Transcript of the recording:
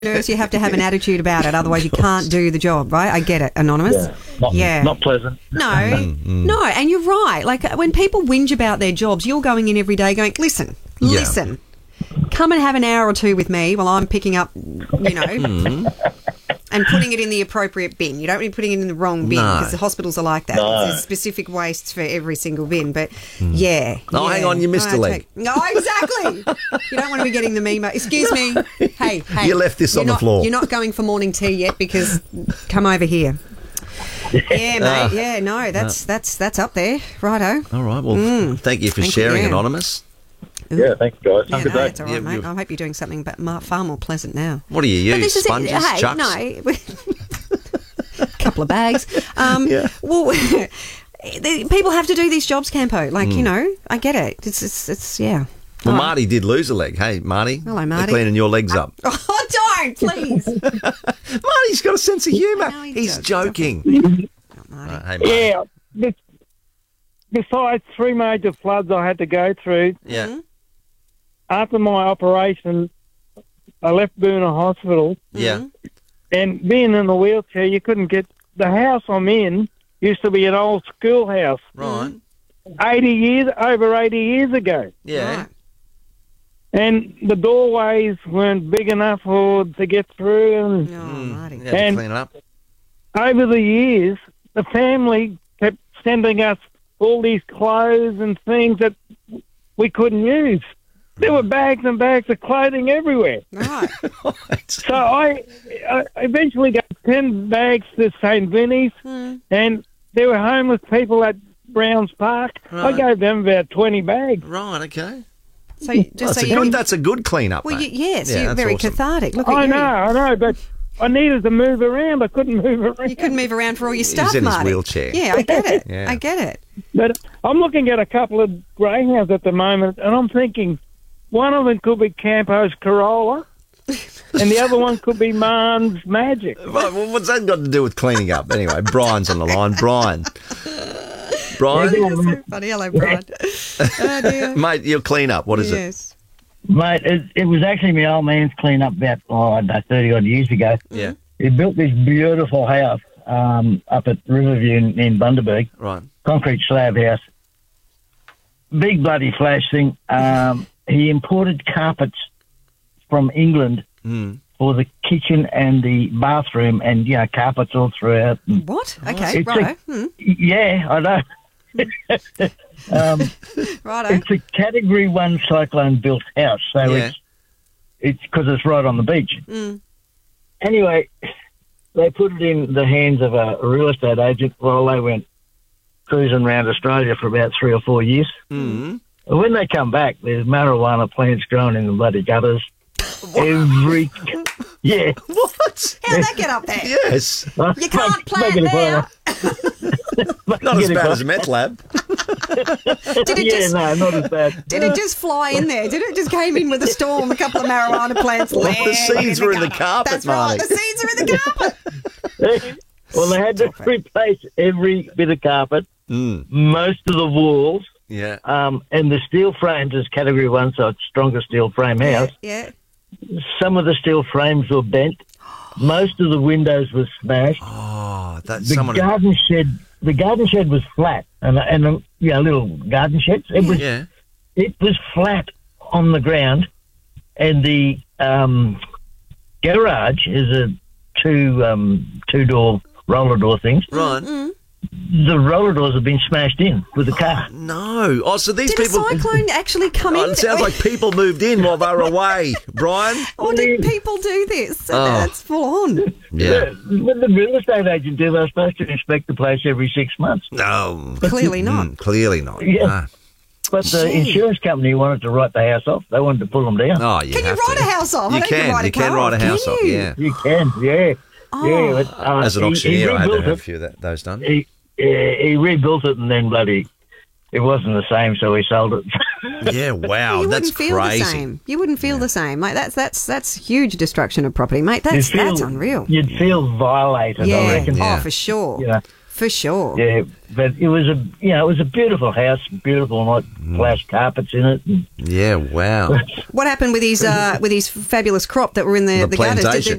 nurse, you have to have an attitude about it, otherwise you can't do the job, right? I get it, Anonymous. Not pleasant. No, no, and you're right. Like when people whinge about their jobs, you're going in every day going, listen, come and have an hour or two with me while I'm picking up, and putting it in the appropriate bin. You don't be putting it in the wrong bin because the hospitals are like that. No. There's specific wastes for every single bin. But Oh, hang on, you missed a leg. No, exactly. You don't want to be getting the memo. Excuse me. Hey. You left this on the floor. You're not going for morning tea yet because come over here. Yeah, mate. Yeah, no, that's up there. Righto. All right, well, thank you for sharing, you. Anonymous. Yeah, thanks, guys. Have a good day. That's all right, mate. I hope you're doing something far more pleasant now. What do you But use? this is Sponges, it. Hey, chucks? no. Couple of bags. Well, people have to do these jobs, Campo. Like, I get it. It's yeah. Well, Marty did lose a leg. Hey, Marty. Hello, Marty. They're cleaning your legs up. Oh, don't, please. Marty's got a sense of humour. No, he He's does. joking. Marty. Hey, Marty. Yeah. Besides 3 major floods I had to go through, Yeah. after my operation, I left Boona Hospital, Yeah. and being in a wheelchair, you couldn't get... The house I'm in used to be an old schoolhouse, Right. over 80 years ago. Yeah. Right. And the doorways weren't big enough to get through, and Oh, Marty. You had to And- clean it up. over the years, the family kept sending us all these clothes and things that we couldn't use. There were bags and bags of clothing everywhere. Right. So I eventually got 10 bags to St. Vinny's, and there were homeless people at Browns Park. Right. I gave them about 20 bags. Right, okay. So just That's a good clean-up, Well, mate. yes, Yeah, you're that's very awesome. cathartic. Look at I you. know, but I needed to move around. I couldn't move around. You couldn't move around for all your stuff, in his Marty. wheelchair. Yeah, I get it. Yeah. I get it. But I'm looking at a couple of greyhounds at the moment, and I'm thinking one of them could be Campo's Corolla, and the other one could be Marn's Magic. Right, well, what's that got to do with cleaning up? Anyway, Brian's on the line. Brian. Brian? So funny. Hello, Brian. Oh, dear. Mate, your clean up, what is it? Yes. Mate, it was actually my old man's clean up about, 30-odd years ago. Yeah, He built this beautiful house up at Riverview in Bundaberg, right. concrete slab house. Big bloody flash thing. He imported carpets from England for the kitchen and the bathroom, and, carpets all throughout. What? Okay, It's righto. Yeah, I know. Righto. It's a Category 1 cyclone-built house, so Yeah. it's because it's right on the beach. Anyway, they put it in the hands of a real estate agent while they went cruising around Australia for about 3 or 4 years. Mm. And when they come back, there's marijuana plants growing in the bloody gutters. Yeah. What? How'd that get up there? Yes. You can't plant Make it a now. Not as bad as a meth lab. Did it just no, not as bad. Did it just fly in there? Did it just came in with a storm, a couple of marijuana plants? Well, the seeds were in the carpet, That's right. Marty. The seeds are in the carpet. Well, they had to replace every bit of carpet, most of the walls, Yeah. and the steel frames is Category 1, so it's stronger steel frame house. Yeah. Some of the steel frames were bent. Most of the windows were smashed. Oh, that's The someone. garden shed was flat, and little garden sheds. Yeah. It was flat on the ground, and the garage is a two-door roller door things. Right. The roller doors have been smashed in with the car. No. Oh, so these Did people. a cyclone actually come in? It sounds like people moved in while they were away, Brian. Or did people do this? That's full on. Yeah. What the real estate agent do? They're supposed to inspect the place every 6 months. No. Clearly not. Clearly not. Yeah. No. But the insurance company wanted to write the house off. They wanted to pull them down. Oh, you Can you have write to. a house off? I You don't think can. write a You can car write a off, house can off. you? Yeah. You can, yeah. Yeah, but, As an he auctioneer, I had to rebuilt have a it. few of those done. He rebuilt it, and then it wasn't the same, so he sold it. Yeah, wow, You that's wouldn't feel crazy. the same. You wouldn't feel the same. Like that's huge destruction of property, mate. That's unreal. You'd feel violated, I Yeah. reckon. Oh, for sure. Yeah. For sure. Yeah, but it was a beautiful house, beautiful, like flash carpets in it. Yeah, wow. What happened with his fabulous crop that were in the gutters? plantation.